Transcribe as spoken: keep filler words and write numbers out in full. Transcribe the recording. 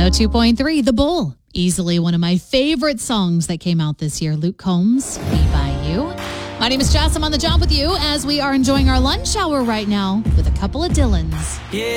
oh two point three, The Bull. Easily one of my favorite songs that came out this year. Luke Combs, Be By You. My name is Jess. I'm on the job with you as we are enjoying our lunch hour right now with a couple of Dylans. Yeah.